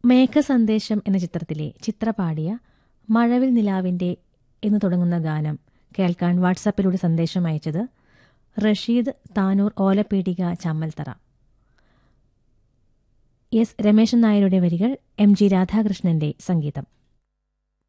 മേഘസന്ദേശം എന്ന ചിത്രത്തിലെ ചിത്ര പാടിയ മഴവിൽ നിലാവിൻ്റെ എന്ന് തുടങ്ങുന്ന ഗാനം കേൾക്കാൻ വാട്സാപ്പിലൂടെ സന്ദേശം അയച്ചത് റഷീദ് താനൂർ ഓലപ്പീടിക ചമ്മൽത്തറ. എസ് രമേശൻ നായരുടെ വരികൾ, എം ജി രാധാകൃഷ്ണന്റെ സംഗീതം.